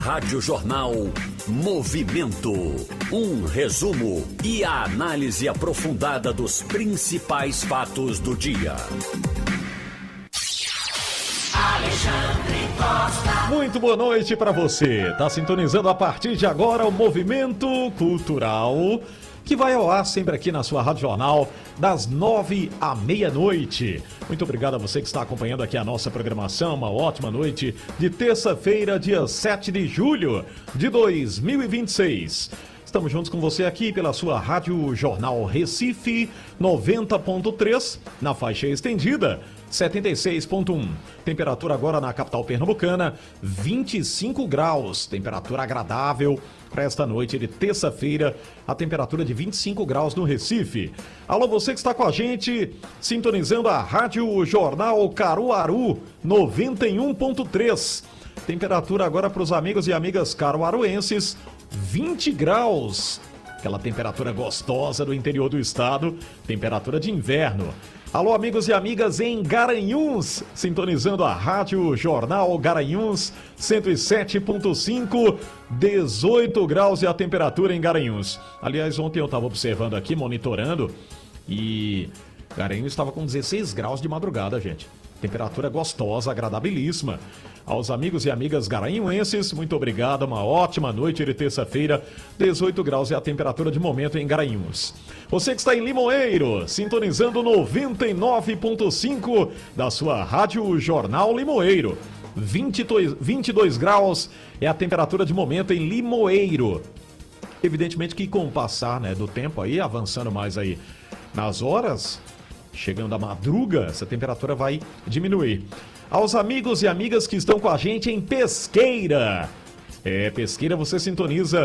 Rádio Jornal Movimento. Um resumo e a análise aprofundada dos principais fatos do dia. Alexandre Costa. Muito boa noite para você. Está sintonizando a partir de agora o Movimento Cultural, que vai ao ar sempre aqui na sua Rádio Jornal, das 9 à meia-noite. Muito obrigado a você que está acompanhando aqui a nossa programação. Uma ótima noite de terça-feira, dia 7 de julho de 2026. Estamos juntos com você aqui pela sua Rádio Jornal Recife 90.3, na faixa estendida 76.1. Temperatura agora na capital pernambucana, 25 graus. Temperatura agradável para esta noite de terça-feira, a temperatura de 25 graus no Recife. Alô, você que está com a gente, sintonizando a Rádio Jornal Caruaru 91.3. Temperatura agora para os amigos e amigas caruaruenses, 20 graus. Aquela temperatura gostosa do interior do estado, temperatura de inverno. Alô, amigos e amigas em Garanhuns, sintonizando a Rádio Jornal Garanhuns 107.5, 18 graus e a temperatura em Garanhuns. Aliás, ontem eu estava observando aqui, monitorando, e Garanhuns estava com 16 graus de madrugada, gente. Temperatura gostosa, agradabilíssima. Aos amigos e amigas garanhuenses, muito obrigado, uma ótima noite de terça-feira, 18 graus é a temperatura de momento em Garanhuns. Você que está em Limoeiro, sintonizando 99.5 da sua Rádio Jornal Limoeiro, 22 graus é a temperatura de momento em Limoeiro. Evidentemente que com o passar, do tempo aí, avançando mais aí nas horas, chegando a madruga, essa temperatura vai diminuir. Aos amigos e amigas que estão com a gente em Pesqueira. Pesqueira você sintoniza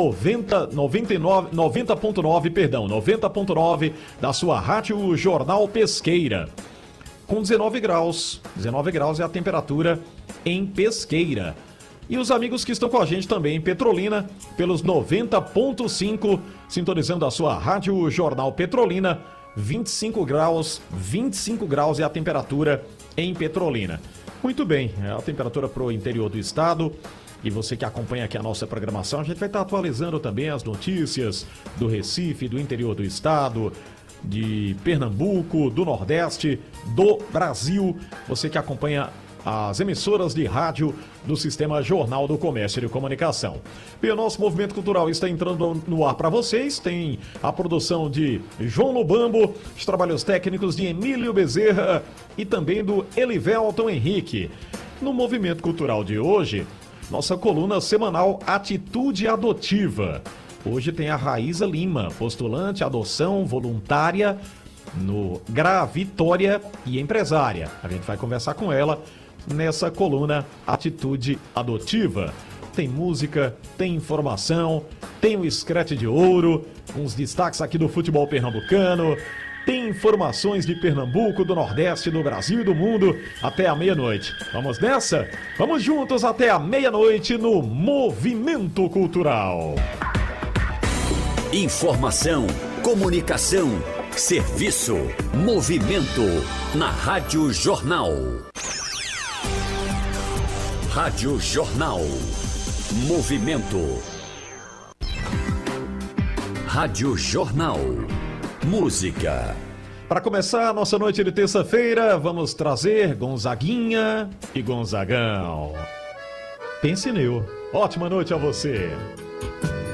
90.9 da sua Rádio Jornal Pesqueira. Com 19 graus. 19 graus é a temperatura em Pesqueira. E os amigos que estão com a gente também em Petrolina, pelos 90.5, sintonizando a sua Rádio Jornal Petrolina, 25 graus é a temperatura em Petrolina. Muito bem, é a temperatura para o interior do estado. E você que acompanha aqui a nossa programação, a gente vai estar atualizando também as notícias do Recife, do interior do estado, de Pernambuco, do Nordeste, do Brasil. Você que acompanha as emissoras de rádio do Sistema Jornal do Comércio e Comunicação. E o nosso movimento cultural está entrando no ar para vocês. Tem a produção de João Lubambo, os trabalhos técnicos de Emílio Bezerra e também do Elivelton Henrique. No movimento cultural de hoje, nossa coluna semanal Atitude Adotiva. Hoje tem a Raíza Lima, postulante, adoção voluntária no GRA Vitória e empresária. A gente vai conversar com ela nessa coluna Atitude Adotiva. Tem música, tem informação, tem o Scratch de Ouro, uns destaques aqui do futebol pernambucano, tem informações de Pernambuco, do Nordeste, do Brasil e do mundo até a meia-noite. Vamos nessa? Vamos juntos até a meia-noite no Movimento Cultural. Informação, comunicação, serviço, movimento na Rádio Jornal. Rádio Jornal. Movimento. Rádio Jornal. Música. Para começar a nossa noite de terça-feira, vamos trazer Gonzaguinha e Gonzagão. Pense nele. Ótima noite a você.